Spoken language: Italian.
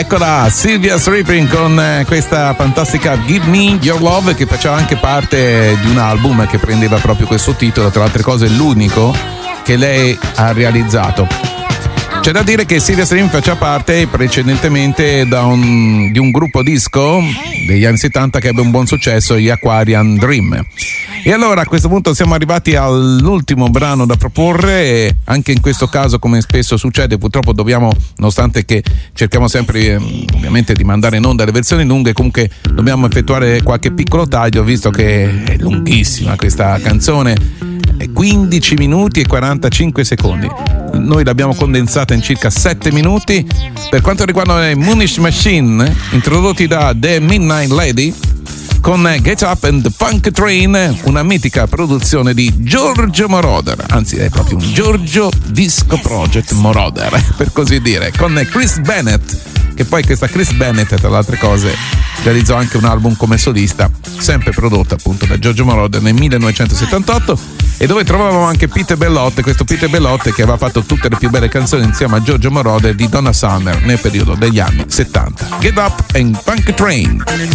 Eccola, Sylvia Stripping con questa fantastica Give Me Your Love, che faceva anche parte di un album che prendeva proprio questo titolo, tra le altre cose l'unico che lei ha realizzato. C'è da dire che Sylvia Stripping faceva parte precedentemente di un gruppo disco degli anni 70 che ebbe un buon successo, gli Aquarian Dream. E allora a questo punto siamo arrivati all'ultimo brano da proporre, e anche in questo caso, come spesso succede, purtroppo dobbiamo, nonostante che cerchiamo sempre ovviamente di mandare in onda le versioni lunghe, comunque dobbiamo effettuare qualche piccolo taglio, visto che è lunghissima questa canzone, 15 minuti e 45 secondi. Noi l'abbiamo condensata in circa 7 minuti. Per quanto riguarda i Munish Machine, introdotti da The Midnight Lady, con Get Up and the Funk Train, una mitica produzione di Giorgio Moroder, anzi è proprio un Giorgio Disco Project Moroder, per così dire, con Chris Bennett, che poi questa Chris Bennett, tra le altre cose, realizzò anche un album come solista, sempre prodotto appunto da Giorgio Moroder nel 1978, e dove trovavamo anche Peter Bellotte, questo Peter Bellotte che aveva fatto tutte le più belle canzoni insieme a Giorgio Moroder di Donna Summer nel periodo degli anni 70. Get Up and Funk Train.